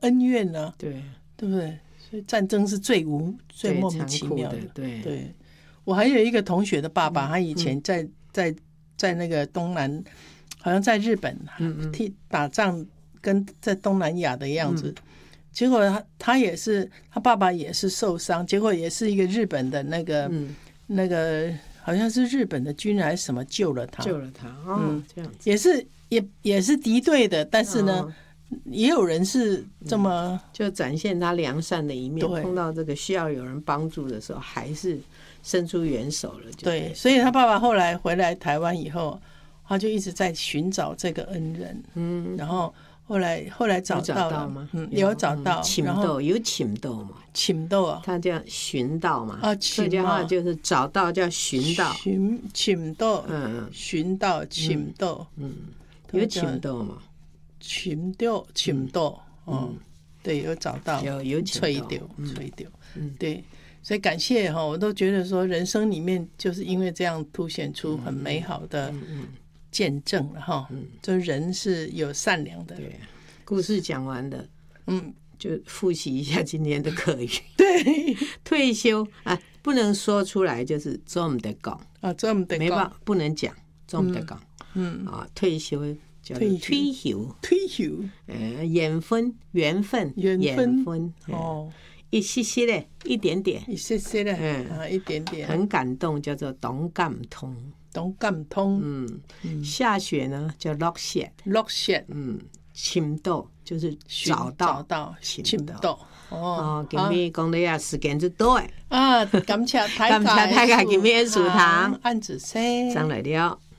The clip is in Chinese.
恩怨呢？ 对， 对不对？所以战争是最莫名其妙的。 对， 我还有一个同学的爸爸，他以前在那个东南，好像在日本打仗，跟在东南亚的样子。结果他也是，他爸爸也是受伤，结果也是一个日本的那个好像是日本的军人还是什么救了他， 这样子也是敌对的，但是呢，也有人是这么就展现他良善的一面，碰到这个需要有人帮助的时候，还是伸出援手了。 对，所以他爸爸后来回来台湾以后，他就一直在寻找这个恩人，然后后来找到了吗？ 有找到， 请到有请到嘛？ 请到啊， 他叫寻到嘛？ 客家话就是找到叫寻到， 请到，寻到，请到， 有请到嘛？ 请到，对，有找到， 有吹掉，对，所以感谢哈，我都觉得说人生里面就是因为这样凸显出很美好的见证了哈，就人是有善良的。 对，故事讲完了，就复习一下今天的课语。 对， 退休啊，不能说出来，就是做唔得讲啊，做唔得讲， 没办法，不能讲，做唔得讲。退休叫做退休，缘分，一些些的，一点点， 一些些的，一点点， 很感动，叫做懂感通。下雪呢叫落雪，寻到就是找到， 寻到。 今日讲的呀，时間就到啊，感謝大家， 今日數堂， 按子聲， 上來了。